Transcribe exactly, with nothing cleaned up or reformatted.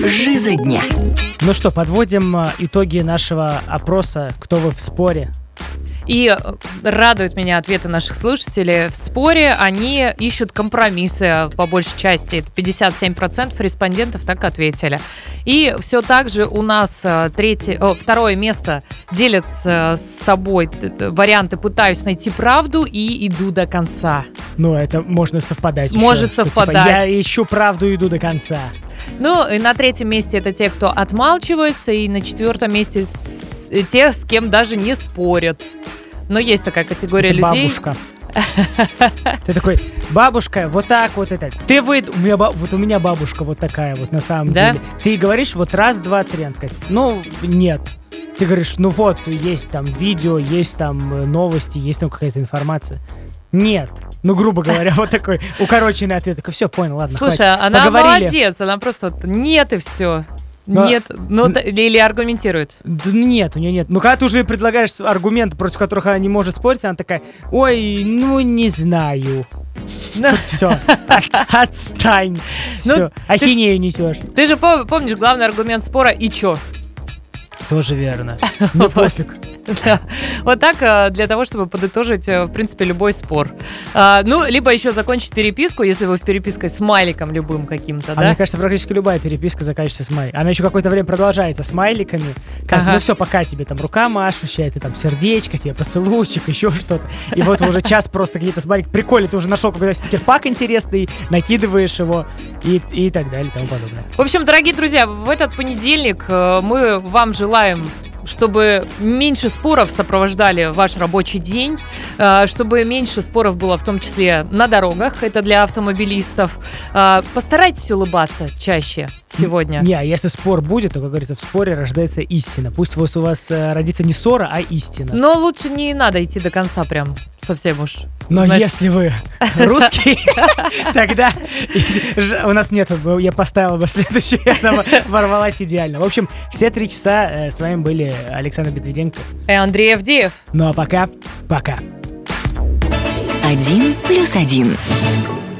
Жиза дня. Ну что, подводим итоги нашего опроса «Кто вы в споре?». И радуют меня ответы наших слушателей. В споре они ищут компромиссы по большей части. Это пятьдесят семь процентов респондентов так ответили. И все так же у нас третье, о, второе место делят с собой варианты «Пытаюсь найти правду» и «Иду до конца». Ну, это можно совпадать. Может еще, совпадать. Типа, я ищу правду и иду до конца. Ну, и на третьем месте это те, кто отмалчивается, и на четвертом месте с, те, с кем даже не спорят. Но есть такая категория это людей. Бабушка. Ты такой, бабушка, вот так вот это. Ты вы, у меня, вот у меня бабушка вот такая вот на самом да? деле. Ты говоришь вот раз, два, три, она такая, ну нет. Ты говоришь, ну вот есть там видео, есть там новости, есть там какая-то информация. Нет. Ну, грубо говоря, вот такой укороченный ответ. Такой, все, понял, ладно, Слушай, хватит. она Поговорили. молодец, она просто вот, нет и все. Но- Нет, ну т- или аргументирует. Да нет, у нее нет. Ну, когда ты уже предлагаешь аргументы, против которых она не может спорить, она такая, ой, ну, не знаю. Все, отстань. Все, ахинею несешь. Ты же пом- помнишь главный аргумент спора «и чё?». Тоже верно. Ну, пофиг. Да. Вот так, э, для того, чтобы подытожить, э, в принципе, любой спор. А, ну, либо еще закончить переписку, если вы в переписке с смайликом любым каким-то, А да? мне кажется, практически любая переписка заканчивается смайликом. Она еще какое-то время продолжается смайликами. Как, Ага. ну все, пока тебе там рука машущая, ты там сердечко, тебе поцелуйчик, еще что-то. И вот уже час просто какие-то смайлики. Прикольно, ты уже нашел какой-то стикер-пак интересный, накидываешь его и, и так далее и тому подобное. В общем, дорогие друзья, в этот понедельник э, мы вам желаем, чтобы меньше споров сопровождали ваш рабочий день, э, чтобы меньше споров было в том числе на дорогах, это для автомобилистов. Э, Постарайтесь улыбаться чаще сегодня. Не, а если спор будет, то, как говорится, в споре рождается истина. Пусть у вас, у вас э, родится не ссора, а истина. Но лучше не надо идти до конца прям совсем уж. Но Значит- если вы русский, тогда ж- у нас нет, я поставила бы следующее, она ворвалась идеально. В общем, все три часа э, с вами были Александр Бедведенко. И Андрей Авдеев. Ну а пока, пока. Один плюс один.